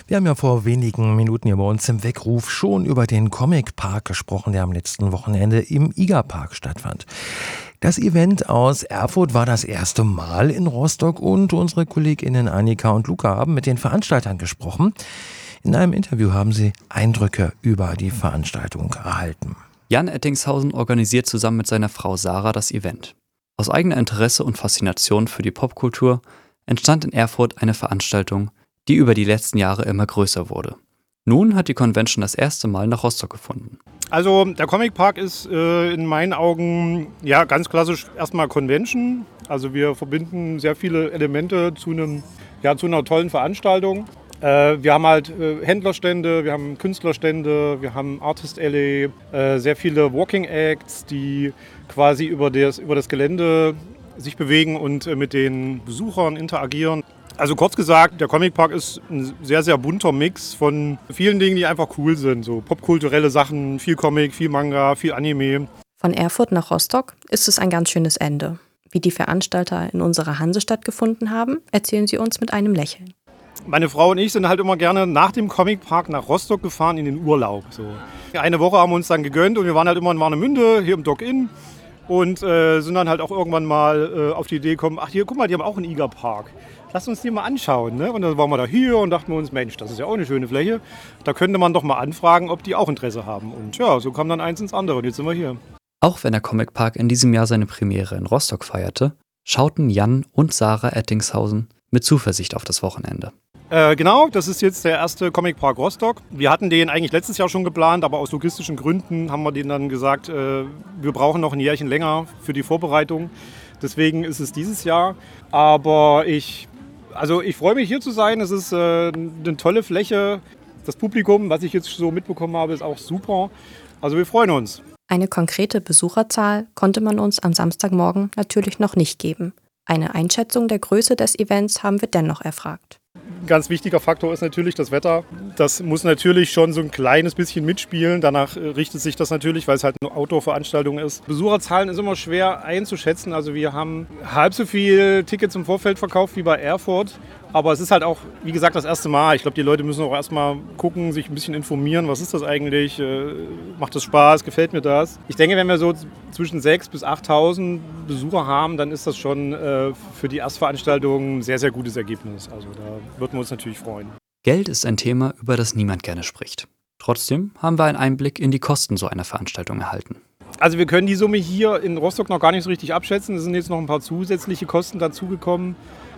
Wir haben ja vor wenigen Minuten hier bei uns im Weckruf schon über den Comic Park gesprochen, der am letzten Wochenende im IGA-Park stattfand. Das Event aus Erfurt war das erste Mal in Rostock und unsere KollegInnen Annika und Luca haben mit den Veranstaltern gesprochen. In einem Interview haben sie Eindrücke über die Veranstaltung erhalten. Jan Ettingshausen organisiert zusammen mit seiner Frau Sarah das Event. Aus eigener Interesse und Faszination für die Popkultur entstand in Erfurt eine Veranstaltung, die über die letzten Jahre immer größer wurde. Nun hat die Convention das erste Mal nach Rostock gefunden. Also der Comic Park ist in meinen Augen ja ganz klassisch erstmal Convention. Also wir verbinden sehr viele Elemente zu einer tollen Veranstaltung. Wir haben halt Händlerstände, wir haben Künstlerstände, wir haben Artist Alley, sehr viele Walking Acts, die quasi über das Gelände sich bewegen und mit den Besuchern interagieren. Also kurz gesagt, der Comic Park ist ein sehr, sehr bunter Mix von vielen Dingen, die einfach cool sind. So popkulturelle Sachen, viel Comic, viel Manga, viel Anime. Von Erfurt nach Rostock ist es ein ganz schönes Ende. Wie die Veranstalter in unserer Hansestadt gefunden haben, erzählen sie uns mit einem Lächeln. Meine Frau und ich sind halt immer gerne nach dem Comic Park nach Rostock gefahren in den Urlaub. So. Eine Woche haben wir uns dann gegönnt und wir waren halt immer in Warnemünde, hier im Dock-In. Und sind dann halt auch irgendwann mal auf die Idee gekommen, ach hier, guck mal, die haben auch einen IGA-Park. Lass uns die mal anschauen. Ne? Und dann waren wir da hier und dachten wir uns, Mensch, das ist ja auch eine schöne Fläche. Da könnte man doch mal anfragen, ob die auch Interesse haben. Und ja, so kam dann eins ins andere und jetzt sind wir hier. Auch wenn der Comic Park in diesem Jahr seine Premiere in Rostock feierte, schauten Jan und Sarah Ettingshausen mit Zuversicht auf das Wochenende. Genau, das ist jetzt der erste Comic Park Rostock. Wir hatten den eigentlich letztes Jahr schon geplant, aber aus logistischen Gründen haben wir denen dann gesagt, wir brauchen noch ein Jährchen länger für die Vorbereitung. Deswegen ist es dieses Jahr. Aber ich freue mich, hier zu sein. Es ist eine tolle Fläche. Das Publikum, was ich jetzt so mitbekommen habe, ist auch super. Also wir freuen uns. Eine konkrete Besucherzahl konnte man uns am Samstagmorgen natürlich noch nicht geben. Eine Einschätzung der Größe des Events haben wir dennoch erfragt. Ein ganz wichtiger Faktor ist natürlich das Wetter. Das muss natürlich schon so ein kleines bisschen mitspielen. Danach richtet sich das natürlich, weil es halt eine Outdoor-Veranstaltung ist. Besucherzahlen ist immer schwer einzuschätzen. Also wir haben halb so viel Tickets im Vorfeld verkauft wie bei Erfurt. Aber es ist halt auch, wie gesagt, das erste Mal. Ich glaube, die Leute müssen auch erstmal gucken, sich ein bisschen informieren. Was ist das eigentlich? Macht das Spaß? Gefällt mir das? Ich denke, wenn wir so zwischen 6.000 bis 8.000 Besucher haben, dann ist das schon für die Erstveranstaltung ein sehr, sehr gutes Ergebnis. Also da würden wir uns natürlich freuen. Geld ist ein Thema, über das niemand gerne spricht. Trotzdem haben wir einen Einblick in die Kosten so einer Veranstaltung erhalten. Also wir können die Summe hier in Rostock noch gar nicht so richtig abschätzen. Es sind jetzt noch ein paar zusätzliche Kosten dazugekommen.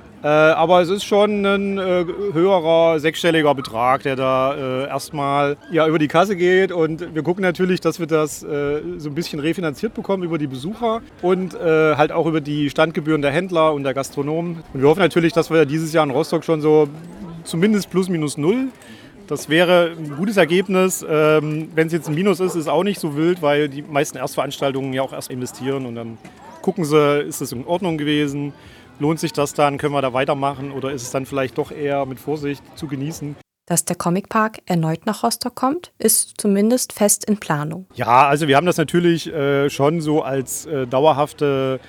Aber es ist schon ein höherer sechsstelliger Betrag, der da erstmal über die Kasse geht. Und wir gucken natürlich, dass wir das so ein bisschen refinanziert bekommen über die Besucher und halt auch über die Standgebühren der Händler und der Gastronomen. Und wir hoffen natürlich, dass wir dieses Jahr in Rostock schon so zumindest plus minus null. Das wäre ein gutes Ergebnis. Wenn es jetzt ein Minus ist, ist auch nicht so wild, weil die meisten Erstveranstaltungen ja auch erst investieren und dann gucken sie, ist das in Ordnung gewesen. Lohnt sich das dann? Können wir da weitermachen? Oder ist es dann vielleicht doch eher mit Vorsicht zu genießen? Dass der Comic Park erneut nach Rostock kommt, ist zumindest fest in Planung. Ja, also wir haben das natürlich schon so als dauerhafte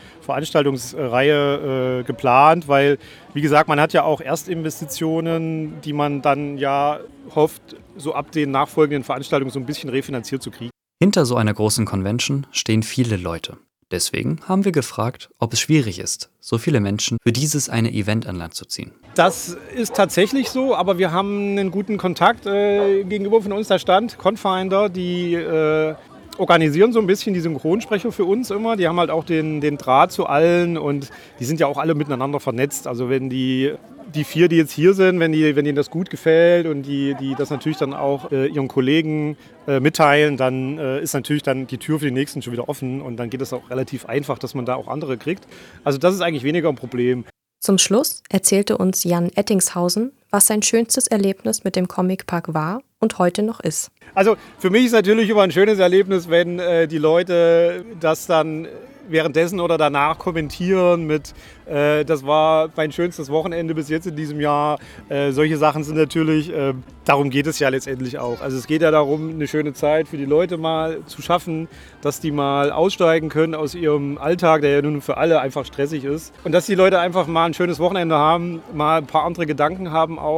Veranstaltungsreihe geplant, weil, wie gesagt, man hat ja auch Erstinvestitionen, die man dann ja hofft, so ab den nachfolgenden Veranstaltungen so ein bisschen refinanziert zu kriegen. Hinter so einer großen Convention stehen viele Leute. Deswegen haben wir gefragt, ob es schwierig ist, so viele Menschen für dieses eine Event an Land zu ziehen. Das ist tatsächlich so, aber wir haben einen guten Kontakt gegenüber von uns, der Stand, Confinder, die organisieren so ein bisschen die Synchronsprecher für uns immer. Die haben halt auch den Draht zu allen und die sind ja auch alle miteinander vernetzt. Also wenn die 4, die jetzt hier sind, wenn denen das gut gefällt und die das natürlich dann auch ihren Kollegen mitteilen, dann ist natürlich dann die Tür für die Nächsten schon wieder offen und dann geht es auch relativ einfach, dass man da auch andere kriegt. Also das ist eigentlich weniger ein Problem. Zum Schluss erzählte uns Jan Ettingshausen, was sein schönstes Erlebnis mit dem Comic Park war und heute noch ist. Also für mich ist natürlich immer ein schönes Erlebnis, wenn die Leute das dann währenddessen oder danach kommentieren mit, das war mein schönstes Wochenende bis jetzt in diesem Jahr. Solche Sachen sind natürlich, darum geht es ja letztendlich auch. Also es geht ja darum, eine schöne Zeit für die Leute mal zu schaffen, dass die mal aussteigen können aus ihrem Alltag, der ja nun für alle einfach stressig ist. Und dass die Leute einfach mal ein schönes Wochenende haben, mal ein paar andere Gedanken haben auch.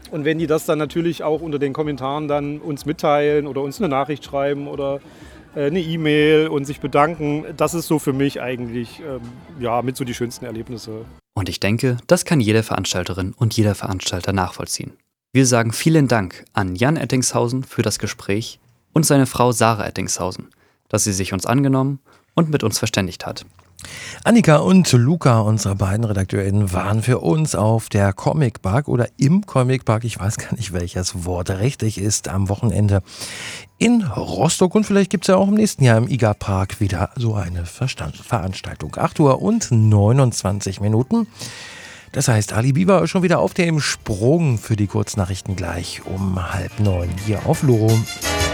Und wenn die das dann natürlich auch unter den Kommentaren dann uns mitteilen oder uns eine Nachricht schreiben oder eine E-Mail und sich bedanken, das ist so für mich eigentlich mit so die schönsten Erlebnisse. Und ich denke, das kann jede Veranstalterin und jeder Veranstalter nachvollziehen. Wir sagen vielen Dank an Jan Ettingshausen für das Gespräch und seine Frau Sarah Ettingshausen, dass sie sich uns angenommen und mit uns verständigt hat. Annika und Luca, unsere beiden RedakteurInnen, waren für uns auf der Comic Park oder im Comic Park, ich weiß gar nicht, welches Wort richtig ist, am Wochenende in Rostock. Und vielleicht gibt es ja auch im nächsten Jahr im IGA-Park wieder so eine Veranstaltung. 8:29 Uhr. Das heißt, Ali B war schon wieder auf dem Sprung für die Kurznachrichten gleich um 8:30 hier auf Loro.